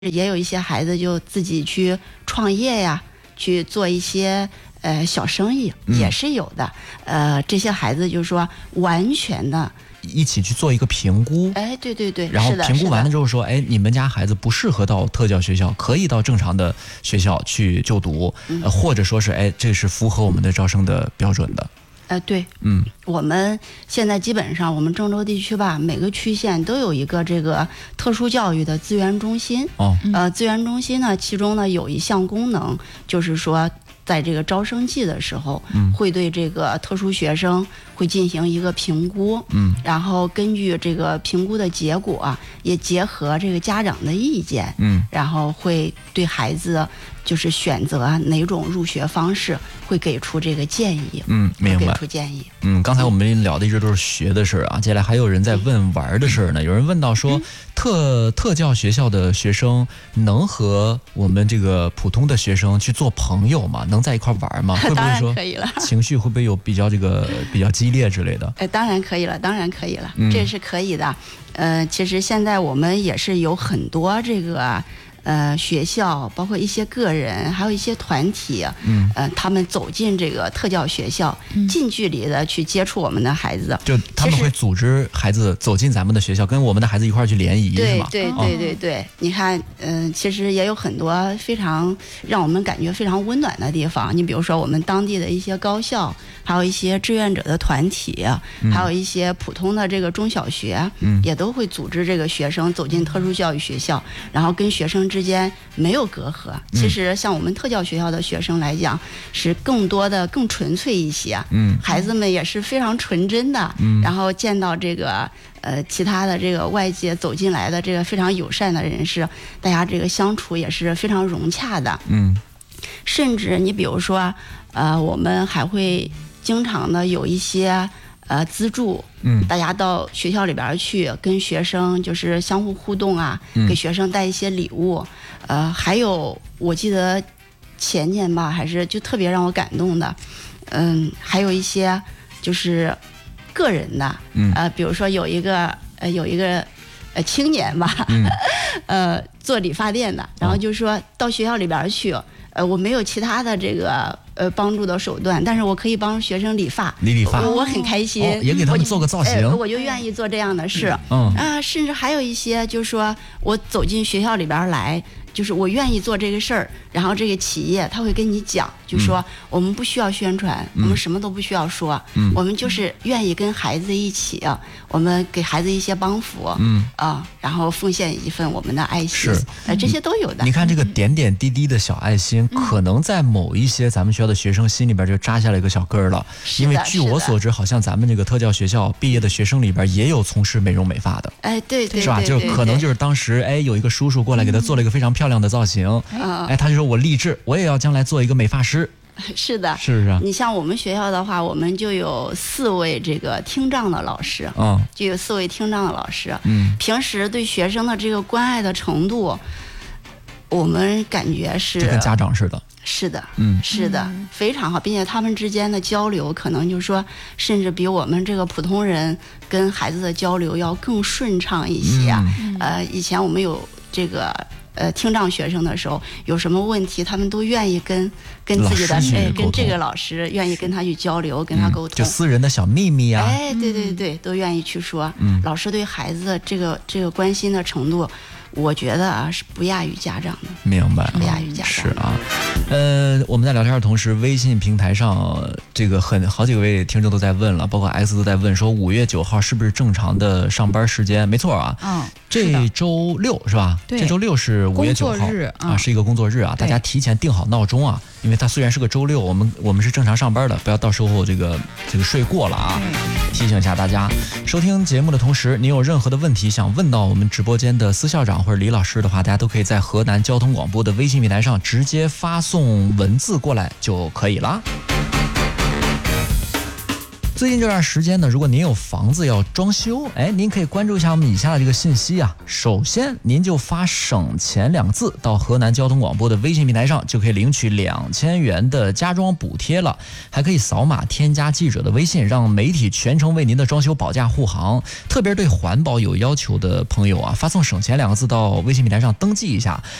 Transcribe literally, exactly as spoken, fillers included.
也有一些孩子就自己去创业呀，去做一些呃小生意，也是有的。嗯、呃，这些孩子就是说完全的一起去做一个评估， 哎，对对对， 然后评估完了之后说，哎，你们家孩子不适合到特教学校，可以到正常的学校去就读，嗯、呃，或者说是，哎，这是符合我们的招生的标准的。 呃，对， 嗯， 我们现在基本上我们郑州地区吧，每个区县都有一个这个特殊教育的资源中心。 哦， 呃，资源中心呢，其中呢有一项功能，就是说在这个招生季的时候，嗯，会对这个特殊学生会进行一个评估，嗯，然后根据这个评估的结果，也结合这个家长的意见，嗯，然后会对孩子就是选择哪种入学方式，会给出这个建议。 嗯，明白。 给出建议。 嗯，刚才我们聊的一直都是学的事儿啊，接下来还有人在问玩的事儿呢。有人问到说，嗯、特特教学校的学生能和我们这个普通的学生去做朋友吗？能在一块玩吗？会不会说情绪会不会有比较这个比较激烈之类的？ 哎，当然可以了，当然可以了，嗯、这是可以的。呃，其实现在我们也是有很多这个。呃，学校包括一些个人，还有一些团体，嗯，呃，他们走进这个特教学校，嗯、近距离的去接触我们的孩子， 就他们会组织孩子走进咱们的学校，跟我们的孩子一块儿去联谊，是吗？ 对对对对对，哦、你看，嗯、呃，其实也有很多非常让我们感觉非常温暖的地方。你比如说，我们当地的一些高校，还有一些志愿者的团体，嗯、还有一些普通的这个中小学，嗯，也都会组织这个学生走进特殊教育学校，然后跟学生之间没有隔阂。其实像我们特教学校的学生来讲，是更多的更纯粹一些。嗯，孩子们也是非常纯真的。嗯，然后见到这个呃其他的这个外界走进来的这个非常友善的人士，大家这个相处也是非常融洽的。嗯，甚至你比如说，呃，我们还会经常的有一些。呃，资助，嗯，大家到学校里边去跟学生就是相互互动啊，嗯、给学生带一些礼物，呃，还有我记得前年吧，还是就特别让我感动的，嗯，还有一些就是个人的，嗯，呃，比如说有一个呃有一个呃青年吧，嗯、呃做理发店的，然后就说到学校里边去，呃，我没有其他的这个。呃，帮助的手段，但是我可以帮学生理发， 理理发， 我, 我很开心、 哦，也给他们做个造型， 我 就,、呃、我就愿意做这样的事。嗯啊，甚至还有一些，就是说我走进学校里边来，就是我愿意做这个事儿，然后这个企业他会跟你讲，就说、嗯、我们不需要宣传，嗯、我们什么都不需要说，嗯、我们就是愿意跟孩子一起，我们给孩子一些帮扶，嗯啊，然后奉献一份我们的爱心， 是， 呃，这些都有的。 你看这个点点滴滴的小爱心，嗯、可能在某一些咱们学校的学生心里边就扎下了一个小根儿了。因为据我所知，好像咱们这个特教学校毕业的学生里边也有从事美容美发的。 哎，对对， 是吧？就可能就是当时哎有一个叔叔过来给他做了一个非常漂亮的造型，嗯、哎，他就说我立志，我也要将来做一个美发师。 是的， 是不是？ 你像我们学校的话，我们就有四位这个听障的老师， 嗯， 就有四位听障的老师，嗯，平时对学生的这个关爱的程度，我们感觉是就跟家长似的。 是的，嗯，是的，非常好，并且他们之间的交流，可能就是说，甚至比我们这个普通人跟孩子的交流要更顺畅一些。嗯、呃，以前我们有这个。呃，听障学生的时候有什么问题，他们都愿意跟跟自己的哎，跟这个老师愿意跟他去交流，跟他沟通， 就私人的小秘密啊， 哎，对对对，都愿意去说。嗯，老师对孩子的这个这个关心的程度，我觉得啊是不亚于家长的。 明白， 不亚于家长。 是啊，呃，我们在聊天的同时，微信平台上这个很好几位听众都在问了，包括 X 都在问说，五月九号是不是正常的上班时间？没错啊，嗯，这周六是吧？ 对， 这周六是五月九号啊，是一个工作日啊，大家提前定好闹钟啊，因为它虽然是个周六，我们我们是正常上班的，不要到时候这个这个睡过了啊。提醒一下大家，收听节目的同时，您有任何的问题想问到我们直播间的司校长或者李老师的话，大家都可以在河南交通广播的微信平台上直接发送文字过来就可以了。 最近这段时间呢，如果您有房子要装修，哎，您可以关注一下我们以下的这个信息啊。首先，您就发省钱两个字到河南交通广播的微信平台上，就可以领取两千元的家装补贴了。还可以扫码添加记者的微信，让媒体全程为您的装修保驾护航。特别对环保有要求的朋友啊，发送省钱两个字到微信平台上登记一下，